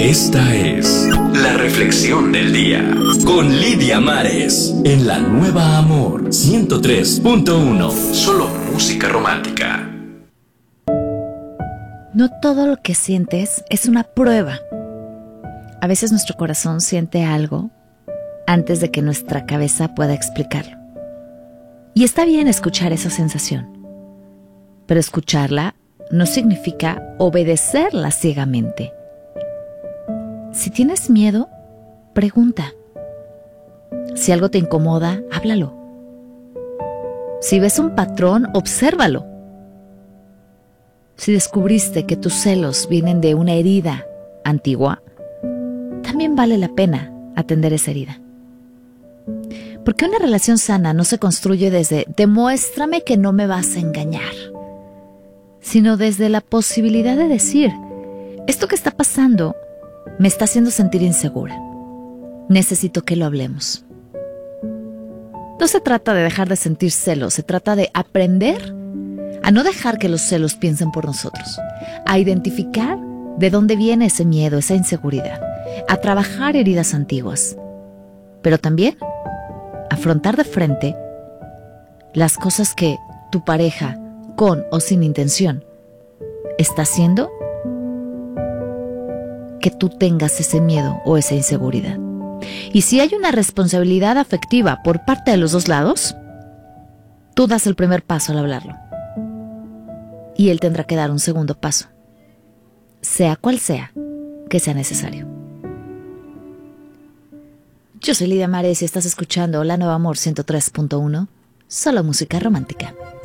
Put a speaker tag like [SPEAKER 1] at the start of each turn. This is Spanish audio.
[SPEAKER 1] Esta es la reflexión del día con Lidia Mares en La Nueva Amor 103.1. Solo música romántica.
[SPEAKER 2] No todo lo que sientes es una prueba. A veces nuestro corazón siente algo antes de que nuestra cabeza pueda explicarlo. Y está bien escuchar esa sensación, pero escucharla no significa obedecerla ciegamente. Si tienes miedo, pregunta. Si algo te incomoda, háblalo. Si ves un patrón, obsérvalo. Si descubriste que tus celos vienen de una herida antigua, también vale la pena atender esa herida. Porque una relación sana no se construye desde demuéstrame que no me vas a engañar, sino desde la posibilidad de decir, esto que está pasando me está haciendo sentir insegura. Necesito que lo hablemos. No se trata de dejar de sentir celos, se trata de aprender a no dejar que los celos piensen por nosotros, a identificar de dónde viene ese miedo, esa inseguridad, a trabajar heridas antiguas, pero también afrontar de frente las cosas que tu pareja, con o sin intención, está haciendo que tú tengas ese miedo o esa inseguridad. Y si hay una responsabilidad afectiva por parte de los dos lados, tú das el primer paso al hablarlo. Y él tendrá que dar un segundo paso, sea cual sea que sea necesario. Yo soy Lidia Mares y estás escuchando La Nueva Amor 103.1, solo música romántica.